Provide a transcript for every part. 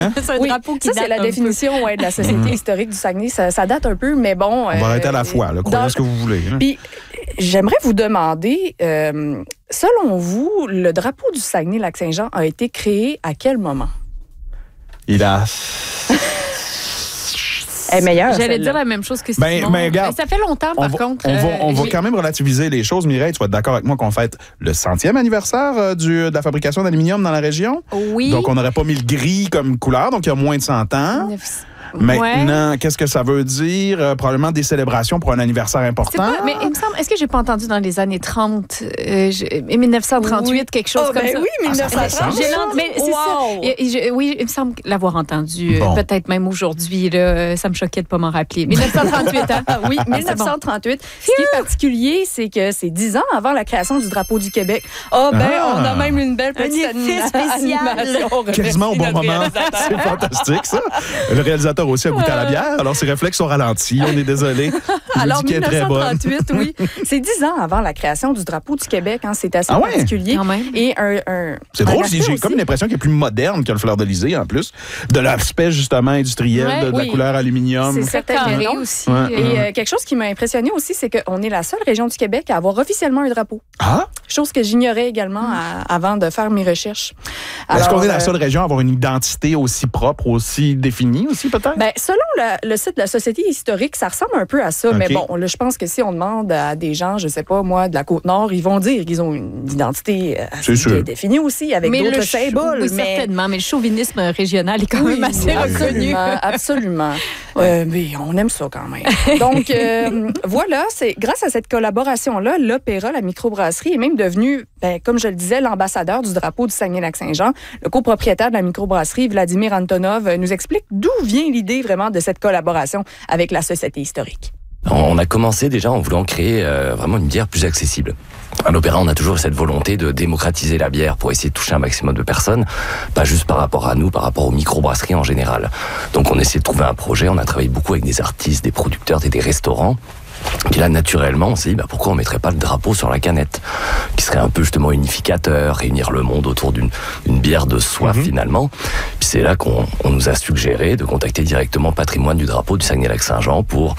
C'est un drapeau qui ça, date c'est la définition de la Société historique du Saguenay. Ça date un peu, mais bon... On va arrêter à la fois, là. Croyez ce que vous voulez. Puis, j'aimerais vous demander, selon vous, le drapeau du Saguenay-Lac-Saint-Jean a été créé à quel moment? Il a... Elle est meilleure. J'allais dire la même chose que Simon. Mais regarde, ça fait longtemps, par contre. On va quand même relativiser les choses. Mireille, tu vas être d'accord avec moi qu'on fête le 100e anniversaire de la fabrication d'aluminium dans la région? Oui. Donc, on n'aurait pas mis le gris comme couleur, donc il y a moins de 100 ans. Maintenant, qu'est-ce que ça veut dire? Probablement des célébrations pour un anniversaire important. Mais il me semble, est-ce que j'ai pas entendu dans les années 30, 1938, quelque chose comme ça? Oui, 1930. Mais c'est ça. Oui, il me semble l'avoir entendu, peut-être même aujourd'hui. Là, ça me choquait de pas m'en rappeler. 1938, hein? Oui, 1938. Ce qui est particulier, c'est que c'est 10 ans avant la création du drapeau du Québec. On a même une belle petite animation. Quasiment au bon moment. C'est fantastique, ça. Le réalisateur aussi a goûté à la bière, alors ses réflexes sont ralentis. On est désolé. Alors, 1938, oui. C'est 10 ans avant la création du drapeau du Québec. Hein. C'est assez particulier. Quand même. Et c'est drôle, j'ai comme l'impression qu'il est plus moderne que le fleur-de-lysée, en plus. De l'aspect, justement, industriel, de la couleur aluminium. C'est certain aussi. Et quelque chose qui m'a impressionné aussi, c'est qu'on est la seule région du Québec à avoir officiellement un drapeau. Ah! Chose que j'ignorais également avant de faire mes recherches. Est-ce qu'on est la seule région à avoir une identité aussi propre, aussi définie aussi, peut-être? Ben, selon le site de la Société historique, ça ressemble un peu à ça. Mais bon, là, je pense que si on demande à des gens, je sais pas, moi, de la Côte-Nord, ils vont dire qu'ils ont une identité assez définie aussi, avec d'autres symboles. Oui, certainement. Mais le chauvinisme régional est quand même assez reconnu. Absolument. Mais on aime ça quand même. Donc, voilà, c'est grâce à cette collaboration-là, l'Opéra, la microbrasserie, est même devenu, comme je le disais, l'ambassadeur du drapeau du Saguenay-Lac-Saint-Jean. Le copropriétaire de la microbrasserie, Vladimir Antonov, nous explique d'où vient l'idée vraiment de cette collaboration avec la Société historique. On a commencé déjà en voulant créer vraiment une bière plus accessible. À l'Opéra, on a toujours cette volonté de démocratiser la bière pour essayer de toucher un maximum de personnes, pas juste par rapport à nous, par rapport aux microbrasseries en général. Donc on essaie de trouver un projet, on a travaillé beaucoup avec des artistes, des producteurs et des restaurants. Puis là, naturellement, on s'est dit, pourquoi on mettrait pas le drapeau sur la canette, qui serait un peu justement unificateur, réunir le monde autour d'une bière de soif finalement. Puis c'est là qu'on nous a suggéré de contacter directement Patrimoine du drapeau du Saguenay-Lac-Saint-Jean pour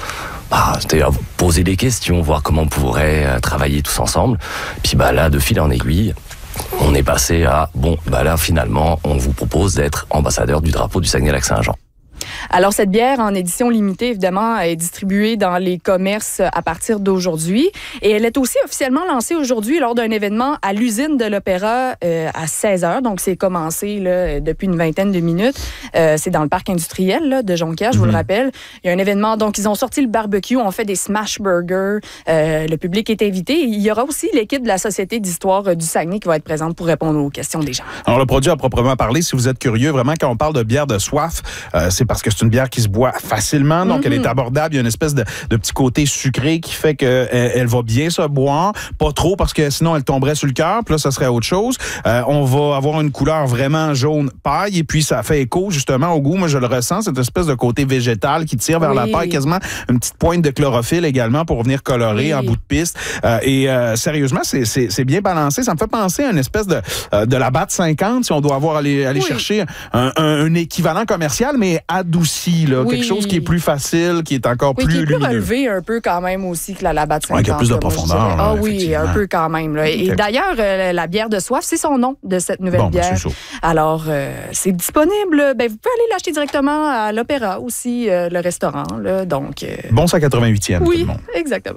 poser des questions, voir comment on pourrait travailler tous ensemble. Puis là, de fil en aiguille, on est passé à, là, finalement, on vous propose d'être ambassadeur du drapeau du Saguenay-Lac-Saint-Jean. Alors, cette bière en édition limitée, évidemment, est distribuée dans les commerces à partir d'aujourd'hui. Et elle est aussi officiellement lancée aujourd'hui lors d'un événement à l'usine de l'Opéra à 16h. Donc, c'est commencé là, depuis une vingtaine de minutes. C'est dans le parc industriel là, de Jonquière, je vous le rappelle. Il y a un événement. Donc, ils ont sorti le barbecue, on fait des smash burgers. Le public est invité. Et il y aura aussi l'équipe de la Société d'histoire du Saguenay qui va être présente pour répondre aux questions des gens. Alors, le produit à proprement parler, si vous êtes curieux, vraiment, quand on parle de bière de soif, c'est parce que c'est une bière qui se boit facilement, donc elle est abordable. Il y a une espèce de petit côté sucré qui fait qu'elle va bien se boire. Pas trop, parce que sinon, elle tomberait sur le cœur, puis là, ça serait autre chose. On va avoir une couleur vraiment jaune paille, et puis ça fait écho, justement, au goût. Moi, je le ressens, cette espèce de côté végétal qui tire vers la paille, quasiment une petite pointe de chlorophylle également pour venir colorer en bout de piste. Sérieusement, c'est bien balancé. Ça me fait penser à une espèce de la BAT 50, si on doit aller chercher un équivalent commercial, mais adouci, là, quelque chose qui est plus facile, qui est encore plus lumineux. Qui est plus relevé un peu quand même aussi que la BAT 50. Qui a plus de profondeur. Ah oui, un peu quand même. Là. Et d'ailleurs, la bière de soif, c'est son nom de cette nouvelle bière. Alors, c'est disponible. Vous pouvez aller l'acheter directement à l'Opéra aussi, le restaurant. Là, donc, Bon, c'est à 88e, tout le monde. Exactement.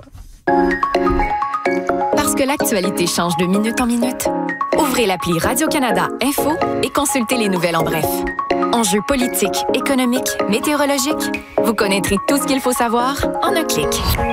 Parce que l'actualité change de minute en minute, ouvrez l'appli Radio-Canada Info et consultez les nouvelles en bref. Enjeux politiques, économiques, météorologiques, vous connaîtrez tout ce qu'il faut savoir en un clic.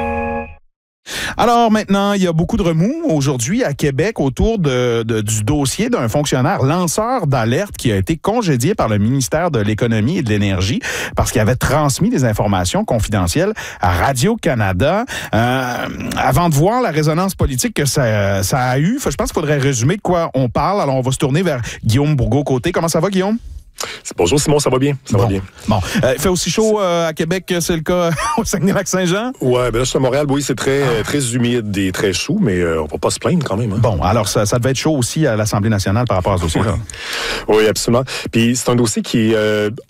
Alors maintenant, il y a beaucoup de remous aujourd'hui à Québec autour du dossier d'un fonctionnaire lanceur d'alerte qui a été congédié par le ministère de l'Économie et de l'Énergie parce qu'il avait transmis des informations confidentielles à Radio-Canada. Avant de voir la résonance politique que ça a eu, je pense qu'il faudrait résumer de quoi on parle. Alors on va se tourner vers Guillaume Bourgault-Côté. Comment ça va, Guillaume? Bonjour Simon, ça va bien? Ça va bien. Bon. Il fait aussi chaud à Québec que c'est le cas au Saguenay-Lac-Saint-Jean? Oui, là, sur Montréal, oui, c'est très humide et très chaud, mais on va pas se plaindre quand même. Hein. Bon, alors ça devait être chaud aussi à l'Assemblée nationale par rapport à ce dossier-là. Oui, absolument. Puis c'est un dossier qui est